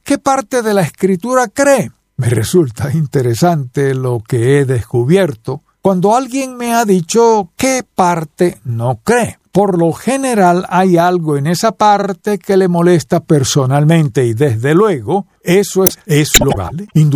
¿qué parte de la Escritura cree? Me resulta interesante lo que he descubierto cuando alguien me ha dicho qué parte no cree. Por lo general hay algo en esa parte que le molesta personalmente y desde luego eso es lo vale.